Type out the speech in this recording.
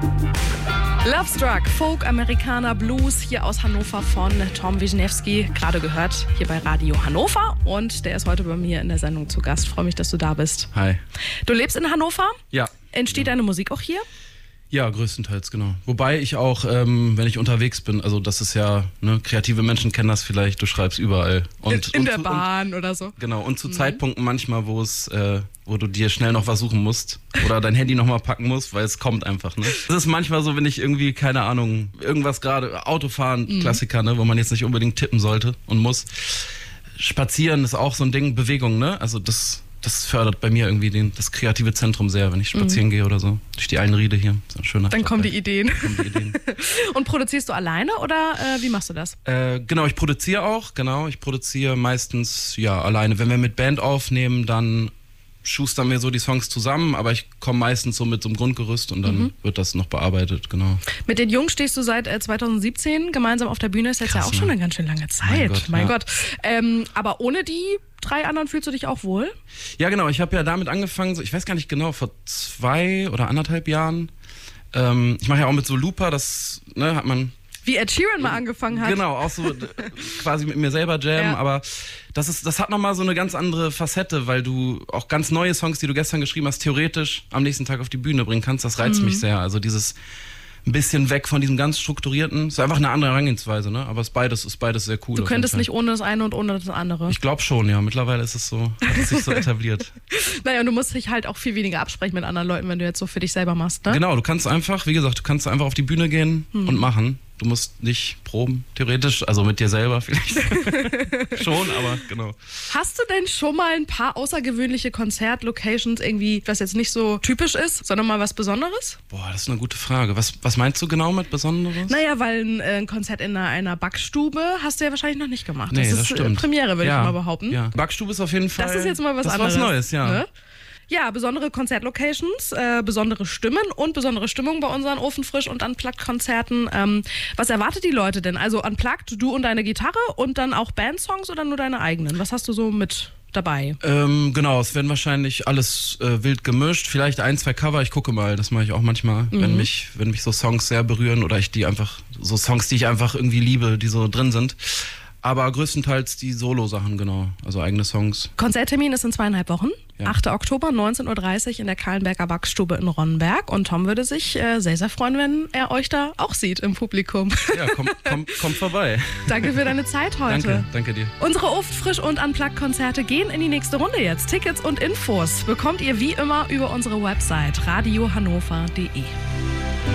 Lovestruck, Folk, Amerikaner, Blues, hier aus Hannover von Tom Wisniewski, gerade gehört hier bei Radio Hannover, und der ist heute bei mir in der Sendung zu Gast. Freue mich, dass du da bist. Hi. Du lebst in Hannover? Ja. Entsteht deine Musik auch hier? Ja, größtenteils, genau. Wobei ich auch, wenn ich unterwegs bin, also das ist ja, ne, kreative Menschen kennen das vielleicht, du schreibst überall. In der Bahn oder so. Genau, und zu Zeitpunkten manchmal, wo du dir schnell noch was suchen musst oder dein Handy nochmal packen musst, weil es kommt einfach, ne. Das ist manchmal so, wenn ich irgendwie, keine Ahnung, irgendwas gerade, Autofahren, Klassiker, ne, wo man jetzt nicht unbedingt tippen sollte und muss. Spazieren ist auch so ein Ding, Bewegung, ne, also das fördert bei mir irgendwie das kreative Zentrum sehr, wenn ich spazieren gehe oder so. Durch die Einriede hier. So ein schöner Dann kommen die Ideen. Ideen. Und produzierst du alleine oder wie machst du das? Genau, ich produziere auch. Genau, ich produziere meistens alleine. Wenn wir mit Band aufnehmen, dann schustern wir so die Songs zusammen, aber ich komme meistens so mit so einem Grundgerüst und dann wird das noch bearbeitet, genau. Mit den Jungs stehst du seit 2017 gemeinsam auf der Bühne, ist jetzt krass, ja auch schon eine ganz schön lange Zeit. Mein Gott. Aber ohne die 3 anderen fühlst du dich auch wohl? Ja, genau, ich habe ja damit angefangen, ich weiß gar nicht genau, vor 2 oder 1,5 Jahren. Ich mache ja auch mit so Looper, das hat man... Wie Ed Sheeran mal angefangen hat. Genau, auch so quasi mit mir selber jammen, aber das hat nochmal so eine ganz andere Facette, weil du auch ganz neue Songs, die du gestern geschrieben hast, theoretisch am nächsten Tag auf die Bühne bringen kannst. Das reizt mich sehr. Also dieses ein bisschen weg von diesem ganz strukturierten, ist einfach eine andere Herangehensweise, ne? Aber ist beides sehr cool. Du könntest nicht ohne das eine und ohne das andere. Ich glaube schon, ja. Mittlerweile ist es so, hat es sich so etabliert. Naja, und du musst dich halt auch viel weniger absprechen mit anderen Leuten, wenn du jetzt so für dich selber machst, ne? Genau, du kannst einfach, wie gesagt, auf die Bühne gehen und machen. Du musst nicht proben, theoretisch, also mit dir selber vielleicht. Schon, aber genau. Hast du denn schon mal ein paar außergewöhnliche Konzertlocations irgendwie, was jetzt nicht so typisch ist, sondern mal was Besonderes? Boah, das ist eine gute Frage. Was meinst du genau mit Besonderes? Naja, weil ein Konzert in einer Backstube hast du ja wahrscheinlich noch nicht gemacht. Nee, das stimmt. Premiere, würde ich mal behaupten. Ja. Backstube ist auf jeden Fall... Das ist jetzt mal was anderes. Das ist was Neues, ja. Ne? Ja, besondere Konzertlocations, besondere Stimmen und besondere Stimmung bei unseren Ofenfrisch- und Unplugged-Konzerten. Was erwartet die Leute denn? Also Unplugged, du und deine Gitarre und dann auch Bandsongs oder nur deine eigenen? Was hast du so mit dabei? Genau, es werden wahrscheinlich alles wild gemischt. Vielleicht 1, 2 Cover, ich gucke mal. Das mache ich auch manchmal, wenn mich so Songs sehr berühren oder so Songs, die ich einfach irgendwie liebe, die so drin sind. Aber größtenteils die Solo-Sachen, genau. Also eigene Songs. Konzerttermin ist in 2,5 Wochen. Ja. 8. Oktober, 19:30 Uhr in der Kahlenberger Backstube in Ronnenberg. Und Tom würde sich sehr, sehr freuen, wenn er euch da auch sieht im Publikum. Ja, komm vorbei. Danke für deine Zeit heute. Danke dir. Unsere Ofenfrisch- und Unplugged-Konzerte gehen in die nächste Runde jetzt. Tickets und Infos bekommt ihr wie immer über unsere Website radiohannover.de.